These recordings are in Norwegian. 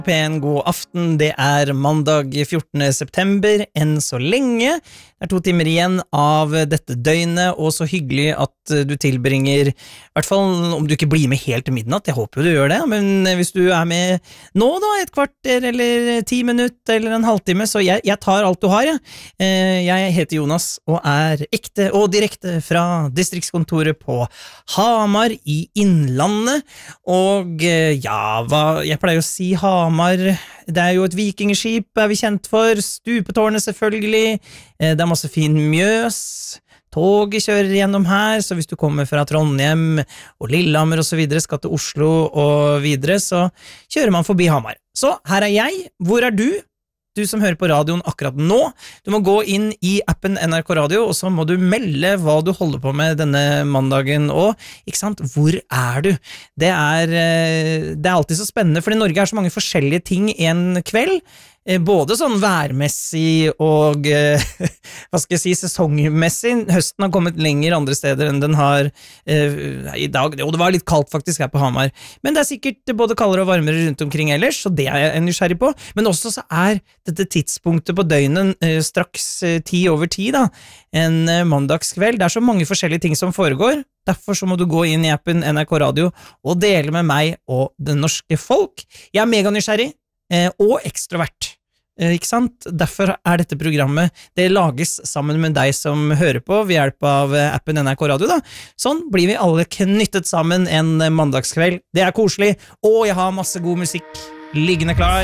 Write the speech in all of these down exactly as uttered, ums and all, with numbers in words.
En god aften, det er mandag fjortende september, enn så lenge. Det er to timer igjen av dette døgnet, og så hyggelig at du tilbringer, i hvert fall om du ikke blir med helt til midnatt, jeg håper du gjør det, men hvis du er med nå da, et kvarter eller ti minutter eller en halvtime, så jeg, jeg tar alt du har, jeg. Jeg heter Jonas og er ekte og direkte fra distriktskontoret på Hamar i Innlandet, og ja, hva, jeg pleier å si Hamar, det er jo et vikingskip, er vi kjent for, stupetårnet selvfølgelig, det er masse fin mjøs, toget kjører gjennom her, så hvis du kommer fra Trondheim og Lillehammer og så videre, skal til Oslo og videre, så kjører man forbi Hamar. Så her er jeg, hvor er du? Du som hører på radioen akkurat nå, du må gå inn i appen N R K Radio, og så må du melde hva du holder på med denne mandagen, og, ikke sant, hvor er du? Det er, det er alltid så spennende, for i Norge er så mange forskjellige ting en kveld, både sånn værmessig og hva skal jeg si, sesongmessig. Høsten har kommet lenger andre steder enn den har eh, i dag, og det var litt kaldt faktisk her på Hamar, men det er sikkert både kaldere og varmere rundt omkring ellers, så det er jeg nysgjerrig på, men også så er dette tidspunktet på døgnet eh, straks eh, ti over ti da, en eh, mandagskveld. Det er så mange forskjellige ting som foregår, derfor så må du gå inn i appen N R K Radio og dele med meg og det norske folk. Jeg er mega nysgjerrig eh, og ekstrovert. Ikke sant? Derfor er dette programmet, det lages sammen med deg som hører på ved hjelp av appen N R K Radio da. Sånn blir vi alle knyttet sammen en mandagskveld. Det er koselig, og jeg har masse god musikk liggende klar.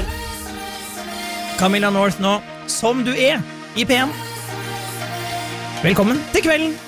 Camilla North nå, Som du er, i P M. Velkommen til kvelden!